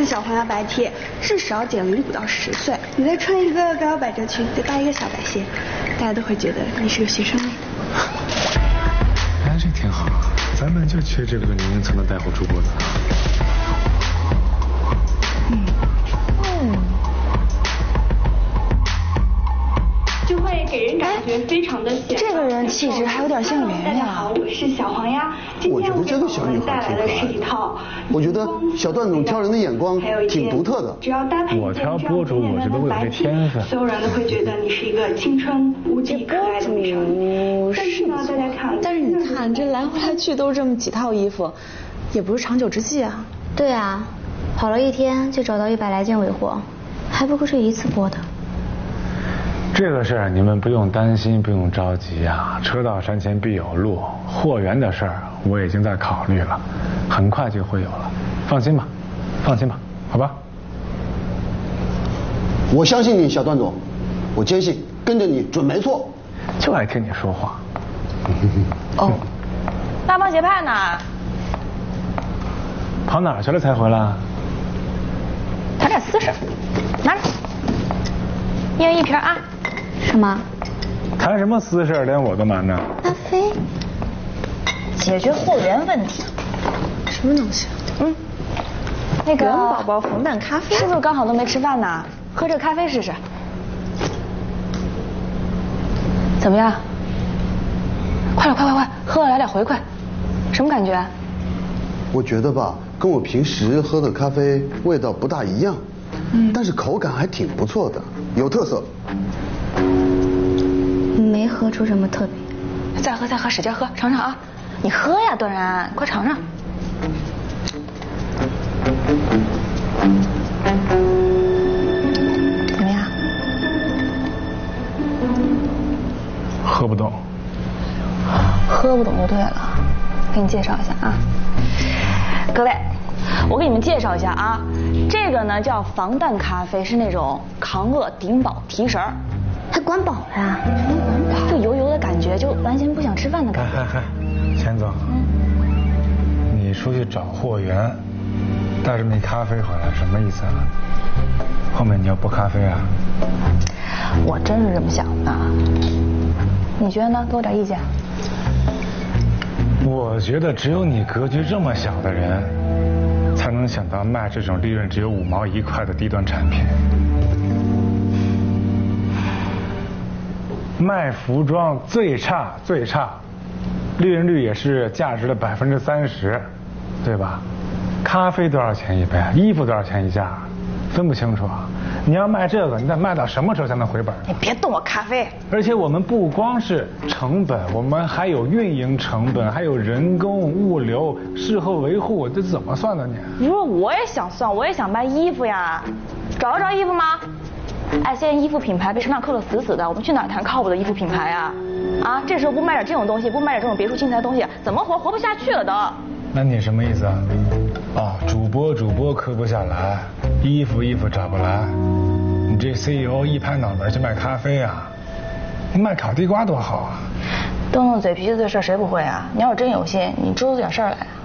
小黄鸭白 T， 至少减05到10岁。你再穿一个高腰百褶裙，再搭一个小白鞋，大家都会觉得你是个学生妹。 哎，这挺好，咱们就缺这个年龄层的带货主播的。 就会给人感觉非常的显。 这个人气质还有点像圆圆。 大家好，我是小黄鸭。 我觉得这个小女孩挺可爱的。我觉得小段总挑人的眼光挺独特的。 只要搭配我挑播主，我觉得我有这天分。 所有人都会觉得你是一个青春无敌可爱的女生。但是呢，大家看， 但是你看这来回来去都是这么几套衣服，也不是长久之计啊。 对啊，跑了1天就找到100来件尾货，还不够这一次播的。 这个事儿你们不用担心，不用着急啊，车到山前必有路。货源的事儿我已经在考虑了，很快就会有了，放心吧，放心吧，好吧？ 我相信你，小段总，我坚信跟着你准没错。 就爱听你说话。 哦，大帮鞋派呢？ 跑哪儿去了才回来？ 谈点私事，拿着，一人1瓶啊。 什么？ 谈什么私事，连我都瞒着。 咖啡？ 解决货源问题。 什么东西？ 那个元宝宝红蛋咖啡， 是不是刚好都没吃饭呢？喝这个咖啡试试。怎么样？快，喝了来点回馈。什么感觉？ 我觉得吧，跟我平时喝的咖啡味道不大一样，但是口感还挺不错的，有特色。 没喝出什么特别。 再喝，使劲喝，尝尝啊！你喝呀，段然，快尝尝。怎么样？ 喝不动。 喝不懂就对了。给你介绍一下啊，各位，我给你们介绍一下啊，这个呢叫防弹咖啡，是那种抗饿、顶饱、提神儿。 还管饱了呀？ 就油油的感觉，就完全不想吃饭的感觉。 嗨，钱总，你出去找货源，带着那咖啡回来，什么意思啊？后面你要播咖啡啊？ 我真是这么想的，你觉得呢？给我点意见。 我觉得只有你格局这么小的人，才能想到卖这种利润只有5毛1块的低端产品。卖服装最差，利润率也是价值的30%，对吧？咖啡多少钱一杯？衣服多少钱一件？分不清楚啊！你要卖这个，你得卖到什么时候才能回本？ 你别动我咖啡！ 而且我们不光是成本，我们还有运营成本，还有人工、物流、事后维护，这怎么算的你？ 不是，我也想算，我也想卖衣服呀，找得着衣服吗？哎，现在衣服品牌被市场扣得死死的，我们去哪儿谈靠谱的衣服品牌啊？啊，这时候不卖点这种东西，不卖点这种别出心裁的东西，怎么活不下去了都。 那你什么意思啊？啊，主播磕不下来，衣服找不来，你这 CEO 一拍脑门就卖咖啡啊？你卖烤地瓜多好啊！ 动动嘴皮子的事谁不会啊？你要是真有心，你做出点事儿来。